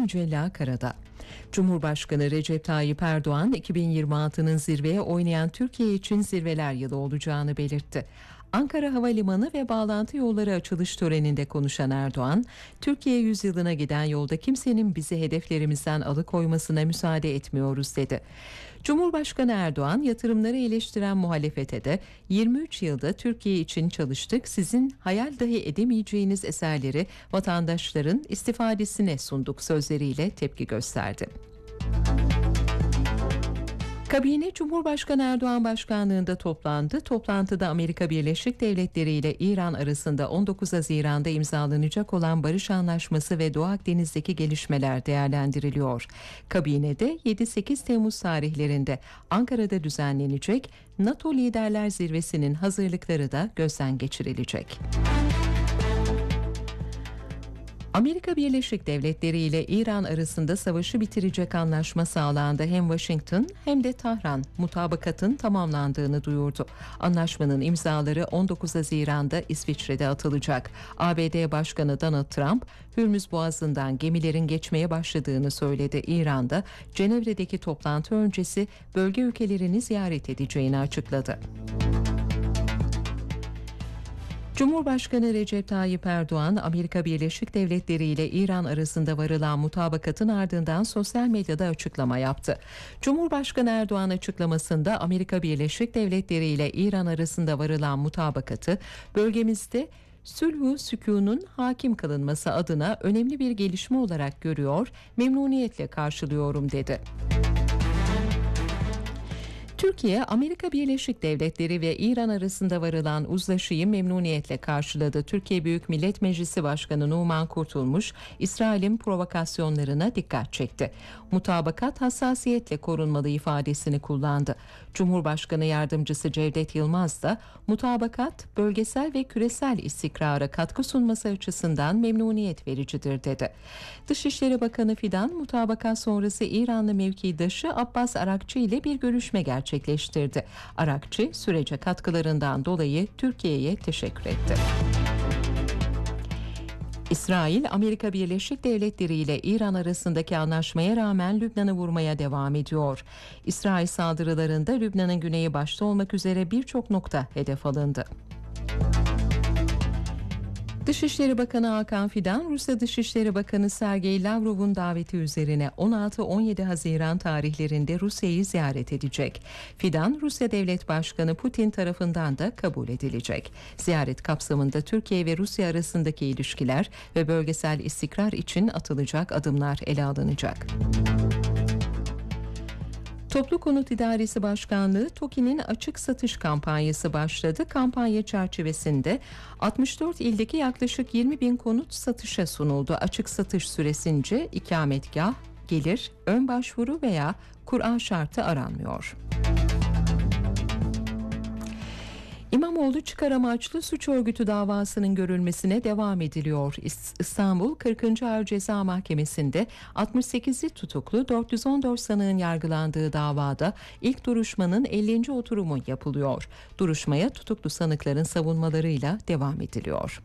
Mücella Karada. Cumhurbaşkanı Recep Tayyip Erdoğan 2026'nın zirveye oynayan Türkiye için zirveler yılı olacağını belirtti. Ankara Havalimanı ve bağlantı yolları açılış töreninde konuşan Erdoğan, Türkiye yüzyılına giden yolda kimsenin bizi hedeflerimizden alıkoymasına müsaade etmiyoruz dedi. Cumhurbaşkanı Erdoğan yatırımları eleştiren muhalefete de 23 yılda Türkiye için çalıştık, sizin hayal dahi edemeyeceğiniz eserleri vatandaşların istifadesine sunduk sözleriyle tepki gösterdi. Kabine Cumhurbaşkanı Erdoğan başkanlığında toplandı. Toplantıda Amerika Birleşik Devletleri ile İran arasında 19 Haziran'da imzalanacak olan barış anlaşması ve Doğu Akdeniz'deki gelişmeler değerlendiriliyor. Kabinede 7-8 Temmuz tarihlerinde Ankara'da düzenlenecek NATO Liderler Zirvesi'nin hazırlıkları da gözden geçirilecek. Amerika Birleşik Devletleri ile İran arasında savaşı bitirecek anlaşma sağlandı. Hem Washington hem de Tahran mutabakatın tamamlandığını duyurdu. Anlaşmanın imzaları 19 Haziran'da İsviçre'de atılacak. ABD Başkanı Donald Trump, Hürmüz Boğazı'ndan gemilerin geçmeye başladığını söyledi. İran'da Cenevre'deki toplantı öncesi bölge ülkelerini ziyaret edeceğini açıkladı. Cumhurbaşkanı Recep Tayyip Erdoğan, Amerika Birleşik Devletleri ile İran arasında varılan mutabakatın ardından sosyal medyada açıklama yaptı. Cumhurbaşkanı Erdoğan açıklamasında Amerika Birleşik Devletleri ile İran arasında varılan mutabakatı bölgemizde sülh-ü sükûnun hakim kılınması adına önemli bir gelişme olarak görüyor, memnuniyetle karşılıyorum dedi. Türkiye, Amerika Birleşik Devletleri ve İran arasında varılan uzlaşıyı memnuniyetle karşıladı. Türkiye Büyük Millet Meclisi Başkanı Numan Kurtulmuş, İsrail'in provokasyonlarına dikkat çekti. Mutabakat hassasiyetle korunmalı ifadesini kullandı. Cumhurbaşkanı Yardımcısı Cevdet Yılmaz da mutabakat bölgesel ve küresel istikrara katkı sunması açısından memnuniyet vericidir dedi. Dışişleri Bakanı Fidan, mutabakat sonrası İranlı mevkidaşı Abbas Arakçı ile bir görüşme gerçekleştirdi. Arakçı, sürece katkılarından dolayı Türkiye'ye teşekkür etti. İsrail, Amerika Birleşik Devletleri ile İran arasındaki anlaşmaya rağmen Lübnan'ı vurmaya devam ediyor. İsrail saldırılarında Lübnan'ın güneyi başta olmak üzere birçok nokta hedef alındı. Dışişleri Bakanı Hakan Fidan, Rusya Dışişleri Bakanı Sergey Lavrov'un daveti üzerine 16-17 Haziran tarihlerinde Rusya'yı ziyaret edecek. Fidan, Rusya Devlet Başkanı Putin tarafından da kabul edilecek. Ziyaret kapsamında Türkiye ve Rusya arasındaki ilişkiler ve bölgesel istikrar için atılacak adımlar ele alınacak. Toplu Konut İdaresi Başkanlığı TOKİ'nin açık satış kampanyası başladı. Kampanya çerçevesinde 64 ildeki yaklaşık 20 bin konut satışa sunuldu. Açık satış süresince ikametgah, gelir, ön başvuru veya Kur'an şartı aranmıyor. İmamoğlu çıkar amaçlı suç örgütü davasının görülmesine devam ediliyor. İstanbul 40. Ağır Ceza Mahkemesi'nde 68'li tutuklu 414 sanığın yargılandığı davada ilk duruşmanın 50. oturumu yapılıyor. Duruşmaya tutuklu sanıkların savunmalarıyla devam ediliyor.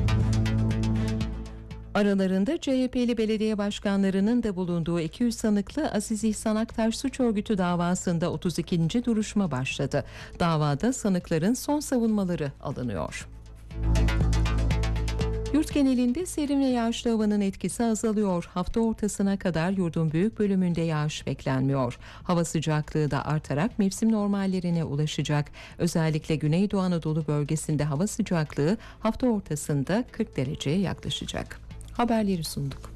Aralarında CHP'li belediye başkanlarının da bulunduğu 200 sanıklı Aziz İhsan Aktaş suç örgütü davasında 32. duruşma başladı. Davada sanıkların son savunmaları alınıyor. Yurt genelinde serin ve yağışlı havanın etkisi azalıyor. Hafta ortasına kadar yurdun büyük bölümünde yağış beklenmiyor. Hava sıcaklığı da artarak mevsim normallerine ulaşacak. Özellikle Güneydoğu Anadolu bölgesinde hava sıcaklığı hafta ortasında 40 dereceye yaklaşacak. Haberleri sunduk.